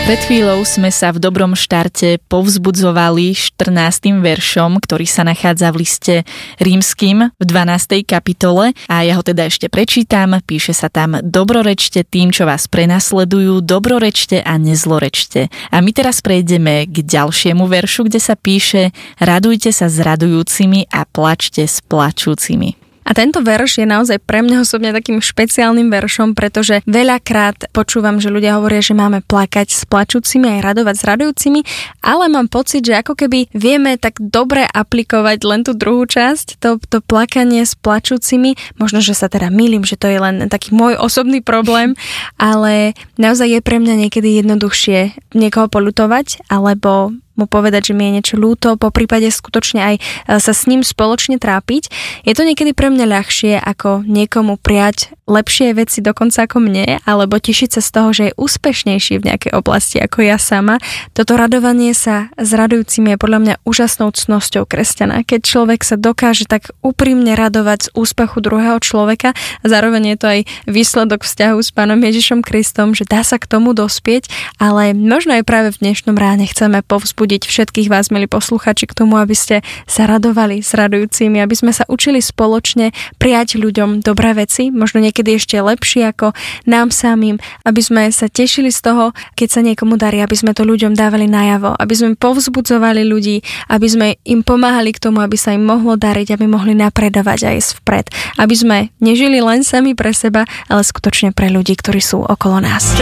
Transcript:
Pred chvíľou sme sa v dobrom štarte povzbudzovali 14. veršom, ktorý sa nachádza v liste Rímskym v 12. kapitole a ja ho teda ešte prečítam. Píše sa tam: dobrorečte tým, čo vás prenasledujú, dobrorečte a nezlorečte. A my teraz prejdeme k ďalšiemu veršu, kde sa píše: radujte sa s radujúcimi a plačte s plačúcimi. A tento verš je naozaj pre mňa osobne takým špeciálnym veršom, pretože veľakrát počúvam, že ľudia hovoria, že máme plakať s plačúcimi aj radovať s radujúcimi, ale mám pocit, že ako keby vieme tak dobre aplikovať len tú druhú časť, to plakanie s plačúcimi. Možno, že sa teda mýlim, že to je len taký môj osobný problém, ale naozaj je pre mňa niekedy jednoduchšie niekoho poľutovať, alebo mu povedať, že mi je niečo ľúto, po prípade skutočne aj sa s ním spoločne trápiť. Je to niekedy pre mňa ľahšie, ako niekomu prijať lepšie veci dokonca ako mne, alebo tešiť sa z toho, že je úspešnejší v nejakej oblasti ako ja sama. Toto radovanie sa s radujúcimi je podľa mňa úžasnou cnosťou kresťana. Keď človek sa dokáže tak úprimne radovať z úspechu druhého človeka, a zároveň je to aj výsledok vzťahu s Pánom Ježišom Kristom, že dá sa k tomu dospieť, ale možno aj práve v dnešnom ráne chceme povzbudiť všetkých vás, milí posluchači, k tomu, aby ste sa radovali s radujúcimi, aby sme sa učili spoločne prijať ľuďom dobré veci, možno niekedy ešte lepšie ako nám samým, aby sme sa tešili z toho, keď sa niekomu darí, aby sme to ľuďom dávali najavo, aby sme povzbudzovali ľudí, aby sme im pomáhali k tomu, aby sa im mohlo dariť, aby mohli napredovať aj vpred, aby sme nežili len sami pre seba, ale skutočne pre ľudí, ktorí sú okolo nás.